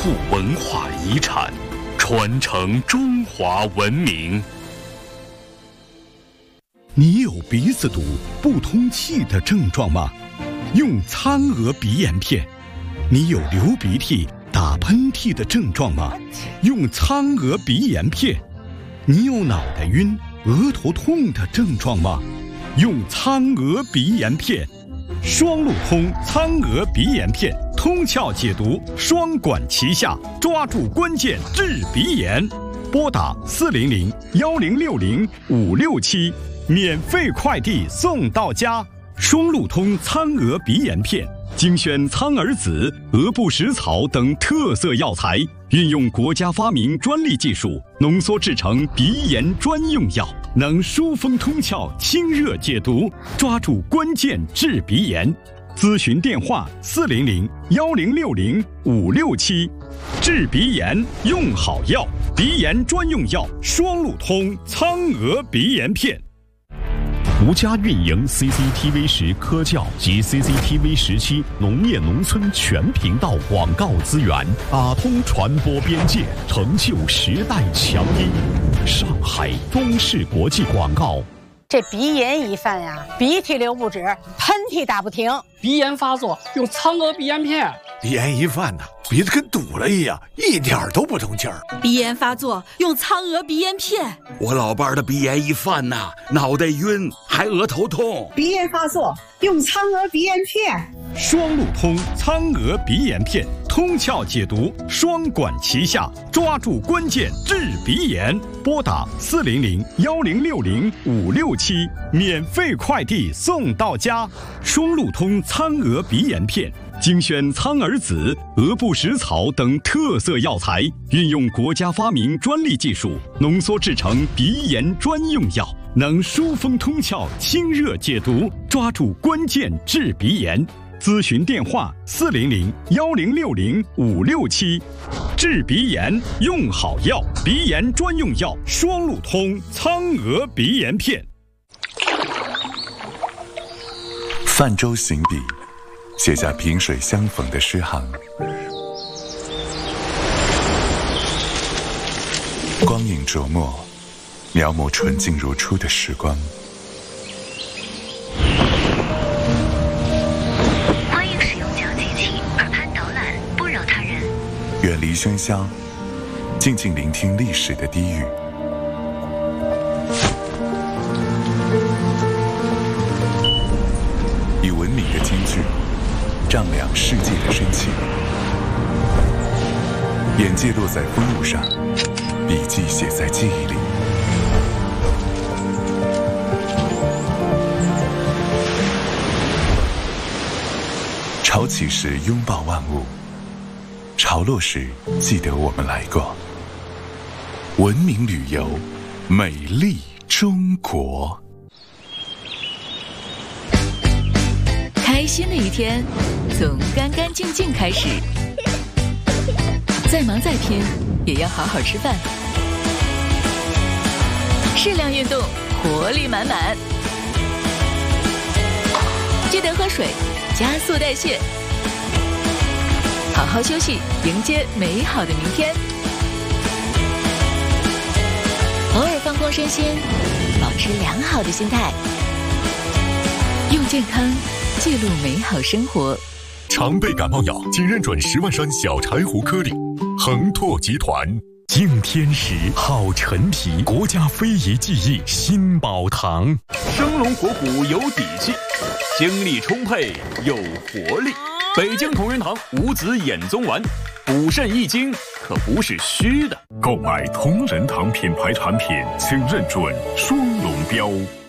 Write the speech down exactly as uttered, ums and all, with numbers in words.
护文化遗产，传承中华文明。 你有鼻子堵、不通气的症状吗？用苍娥鼻炎片。你有流鼻涕、打喷嚏的症状吗？用苍娥鼻炎片。你有脑袋晕、额头痛的症状吗？用苍娥鼻炎片。双路通苍娥鼻炎片，通窍解毒，双管齐下，抓住关键治鼻炎。拨打四零零幺零六零五六七，免费快递送到家。双路通苍娥鼻炎片，精选苍耳子、鹅不食草等特色药材，运用国家发明专利技术，浓缩制成鼻炎专用药，能疏风通窍、清热解毒，抓住关键治鼻炎。咨询电话：四零零幺零六零五六七。治鼻炎用好药，鼻炎专用药双路通苍娥鼻炎片。 独家运营 C C T V 十科教及 C C T V 十七农业农村全频道广告资源，打通传播边界，成就时代强音。上海中视国际广告。 这鼻炎一犯呀，鼻涕流不止，喷嚏打不停。 鼻炎发作用苍娥鼻炎片。 鼻炎一犯呢，鼻子跟堵了一样，一点都不通气儿。 鼻炎发作用苍娥鼻炎片。 我老伴儿的鼻炎一犯呐，脑袋晕，还额头痛。 鼻炎发作用苍娥鼻炎片。 双路通苍娥鼻炎片，通窍解毒，双管齐下，抓住关键治鼻炎。拨打四零零幺零六零五六七，免费快递送到家。双路通苍娥鼻炎片，精选苍耳子、鹅不食草等特色药材，运用国家发明专利技术，浓缩制成鼻炎专用药，能疏风通窍、清热解毒，抓住关键治鼻炎。咨询电话：四零零幺零六零五六七。治鼻炎用好药，鼻炎专用药双路通苍娥鼻炎片。 泛舟行笔，写下萍水相逢的诗行。光影琢磨，描摹纯净如初的时光。 欢迎使用小机器，耳畔导览，不扰他人。 远离喧嚣，静静聆听历史的低语。以文明的金句丈量世界的深情，眼界落在风物上，笔记写在记忆里。潮起时拥抱万物，潮落时记得我们来过。文明旅游，美丽中国。 开心的一天从干干净净开始，再忙再拼也要好好吃饭，适量运动，活力满满。记得喝水，加速代谢，好好休息，迎接美好的明天。偶尔放空身心，保持良好的心态，用健康记录美好生活。 常备感冒药金认准十万山小柴胡颗粒，恒拓集团。敬天时，好陈皮，国家非遗技艺新宝堂， 生龙活虎有底气，精力充沛有活力。北京同仁堂五子衍宗丸，补肾益精可不是虚的。 购买同仁堂品牌产品，请认准双龙标。